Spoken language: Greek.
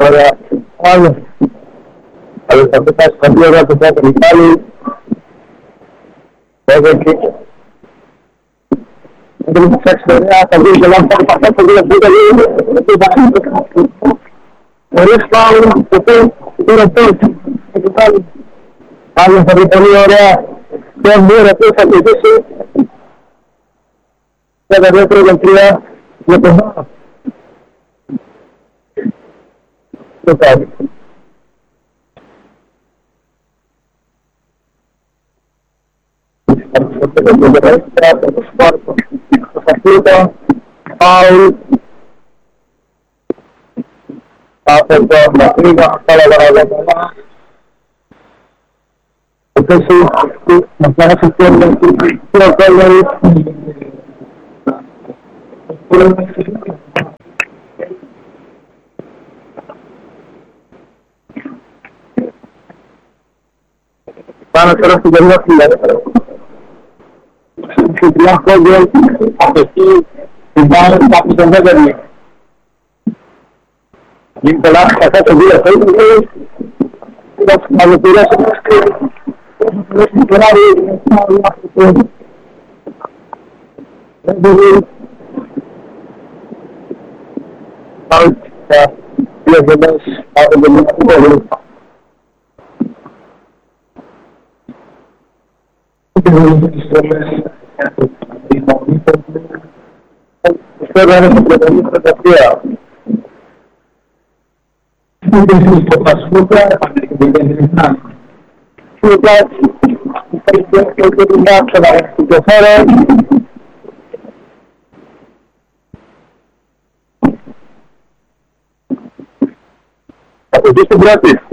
Ωραία. Άλλο. Αλλά θα πετάσει τα 2 ώρα το πρώτο λιπάλι. Εδώ εκεί. Δεν θα ψάξει ωραία, θα βγει και λάθος, θα πασάσει το 2 λίγο. Ωραίος πάω, το τώρα πέφτει. Άλλο θα βγει πολύ ωραία. Και αν μπορεί αυτό θα πετύσει. Και τα 2 πρώτα 3 για τον Μάρα. Το κάνει. Το σπάρτο. Το φασίλτα. Πάουλ. Από το μακρύγα. Παραγωγά. Επίσης, μας άρεσε και το κόλλερι. Πάνω τώρα στην τελεία φύλλα. Στην τρία κόλλερ, από εκεί, την πάνω κάποιος δεν βέβαινε. Είναι πολλά κατά το 2 θέλει, να το πειράσει το σκρίνει. Δεν μπορεί. Πάω τα 2 γεμές από το λίγο. Θέλω να είναι στο πρωτοβουλίο τα 3. Στο Πασχούκα, επανεκκομπή. Από εκεί στην πρώτη.